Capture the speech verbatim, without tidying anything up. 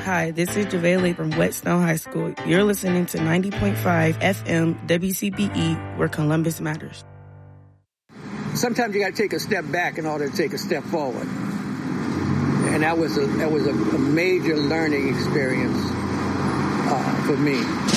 Hi, this is JaVale from Whetstone High School. You're listening to ninety point five F M W C B E, where Columbus matters. Sometimes you got to take a step back in order to take a step forward. And that was a, that was a, a major learning experience uh, for me.